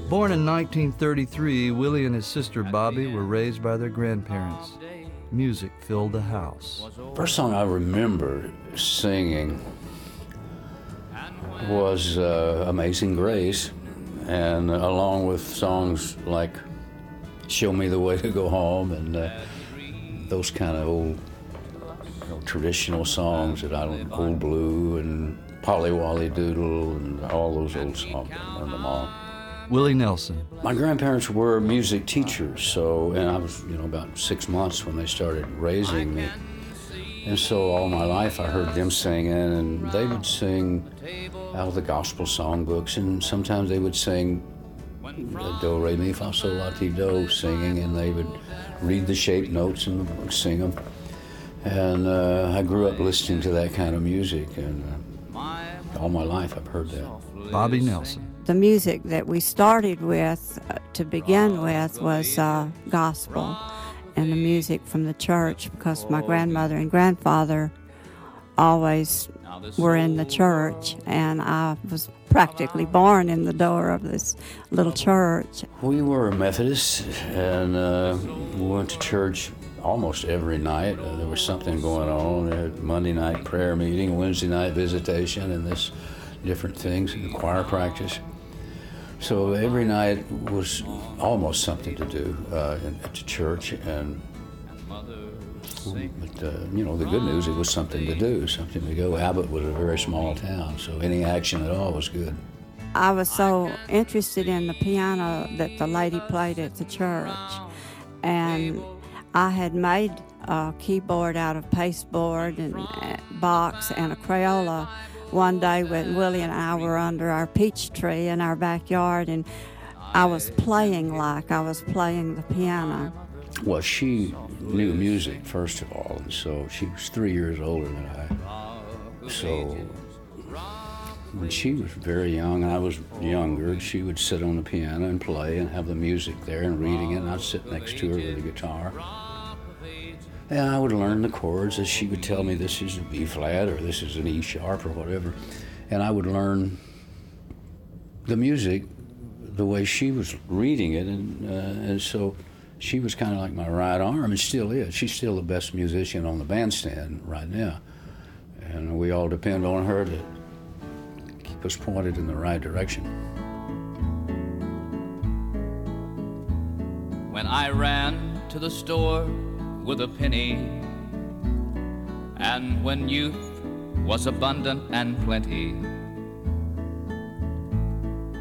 Born in 1933, Willie and his sister Bobby were raised by their grandparents. Music filled the house. First song I remember singing was Amazing Grace, and along with songs like Show Me the Way to Go Home and those kind of old traditional songs that Old Blue and Polly Wolly Doodle and all those old songs. I learned them all. Willie Nelson. My grandparents were music teachers, and I was, about 6 months when they started raising me. And so all my life I heard them singing, and they would sing out of the gospel songbooks, and sometimes they would sing Do, Re, Mi, Fa, Sol, La, Ti, Do, singing, and they would read the shape notes and sing them. And I grew up listening to that kind of music, and all my life I've heard that. Bobby Nelson. The music that we started with to begin with was gospel and the music from the church, because my grandmother and grandfather always were in the church, and I was practically born in the door of this little church. We were Methodists, and we went to church almost every night. There was something going on. Monday night prayer meeting, Wednesday night visitation, and this different things, and choir practice. So every night was almost something to do at the church, but the good news, it was something to do, something to go. Abbott was a very small town, so any action at all was good. I was so interested in the piano that the lady played at the church, and I had made a keyboard out of pasteboard and box and a Crayola one day when Willie and I were under our peach tree in our backyard, and I was playing like I was playing the piano. Well, she knew music, first of all, and so she was 3 years older than I. So when she was very young, I was younger, she would sit on the piano and play and have the music there and reading it, and I'd sit next to her with the guitar. And I would learn the chords as she would tell me this is a B flat or this is an E sharp or whatever. And I would learn the music the way she was reading it. And so she was kind of like my right arm, and still is. She's still the best musician on the bandstand right now. And we all depend on her to keep us pointed in the right direction. When I ran to the store with a penny, and when youth was abundant and plenty,